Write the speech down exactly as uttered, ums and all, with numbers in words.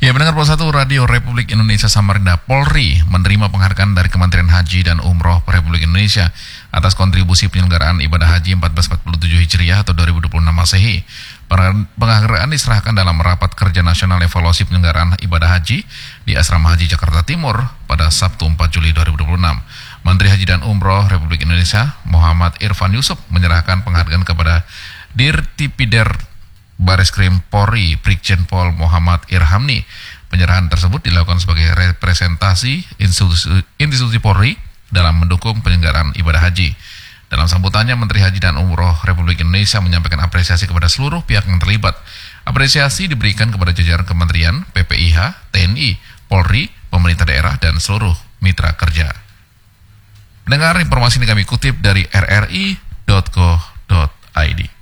Ya, pendengar Pol satu Radio Republik Indonesia Samarinda, Polri menerima penghargaan dari Kementerian Haji dan Umroh Republik Indonesia atas kontribusi penyelenggaraan ibadah haji seribu empat ratus empat puluh tujuh Hijriah atau dua ribu dua puluh enam Masehi. Penghargaan diserahkan dalam rapat kerja nasional evaluasi penyelenggaraan ibadah haji di Asrama Haji Jakarta Timur pada Sabtu empat Juli dua ribu dua puluh enam. Menteri Haji dan Umroh Republik Indonesia Muhammad Irfan Yusuf menyerahkan penghargaan kepada Dirtipidder Bareskrim Polri Brigjen Pol Muhammad Irhamni. Penyerahan tersebut dilakukan sebagai representasi institusi, institusi Polri dalam mendukung penyelenggaraan ibadah haji. Dalam sambutannya, Menteri Haji dan Umroh Republik Indonesia menyampaikan apresiasi kepada seluruh pihak yang terlibat. Apresiasi diberikan kepada jajaran Kementerian, P P I H, T N I, Polri, pemerintah daerah, dan seluruh mitra kerja. Dengar informasi ini kami kutip dari r r i titik co titik i d.